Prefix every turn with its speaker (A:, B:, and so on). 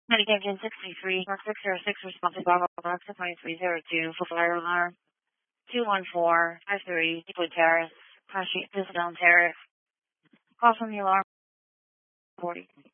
A: Medicaid 63, Mark 606, responsive Bravo Box 2302 for fire alarm 21453, Deepwood Terrace, Crashing Down Terrace. Call from the alarm 40.